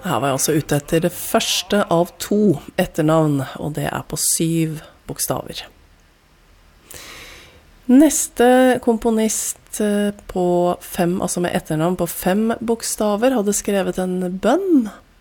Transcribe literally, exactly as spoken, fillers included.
Her var jeg altså ute etter det første av to etternavn, og det er på syv bokstaver. Neste komponist på fem, altså med etternavn på fem bokstaver, hadde skrevet en bønn